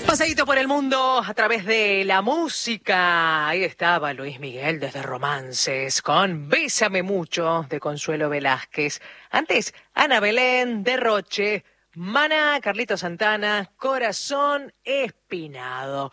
Paseíto por el mundo a través de la música. Ahí estaba Luis Miguel desde Romances con Bésame Mucho de Consuelo Velázquez. Antes, Ana Belén de Roche, Maná, Carlito Santana, Corazón Espinado.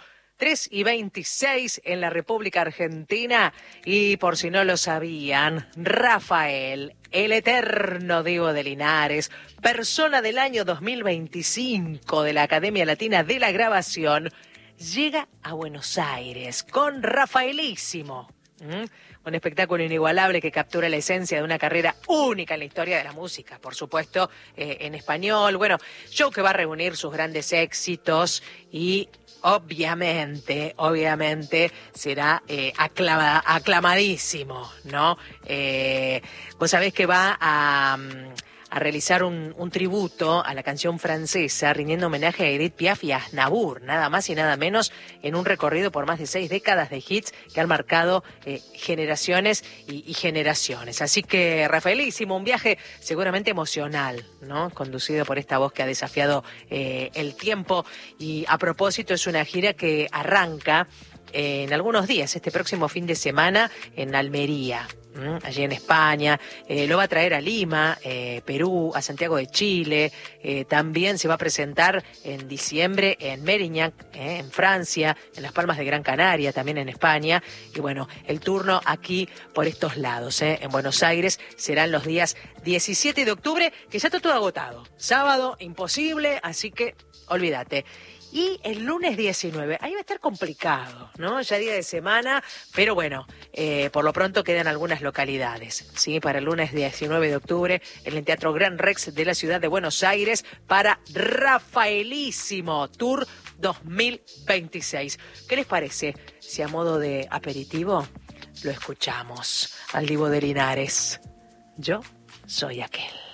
3:26 en la República Argentina. Y por si no lo sabían, Rafael, el eterno Diego de Linares, persona del año 2025 de la Academia Latina de la Grabación, llega a Buenos Aires con Rafaelísimo. Un espectáculo inigualable que captura la esencia de una carrera única en la historia de la música, por supuesto, en español. Bueno, show que va a reunir sus grandes éxitos y obviamente será aclamadísimo, ¿no? Vos sabés que va a realizar un tributo a la canción francesa, rindiendo homenaje a Edith Piaf y a Aznavour, nada más y nada menos, en un recorrido por más de 6 décadas de hits que han marcado generaciones y generaciones. Así que, Rafaelísimo, un viaje seguramente emocional, ¿no? Conducido por esta voz que ha desafiado el tiempo. Y a propósito, es una gira que arranca en algunos días, este próximo fin de semana, en Almería. Allí en España, lo va a traer a Lima, Perú, a Santiago de Chile, también se va a presentar en diciembre en Mérignac, en Francia, en Las Palmas de Gran Canaria, también en España, y bueno, el turno aquí por estos lados, en Buenos Aires, serán los días 17 de octubre, que ya está todo agotado, sábado imposible, así que olvídate. Y el lunes 19, ahí va a estar complicado, ¿no? Ya día de semana, pero bueno, por lo pronto quedan algunas localidades, ¿sí? Para el lunes 19 de octubre, en el Teatro Gran Rex de la ciudad de Buenos Aires, para Rafaelísimo Tour 2026. ¿Qué les parece si a modo de aperitivo lo escuchamos al Divo de Linares? Yo soy aquel.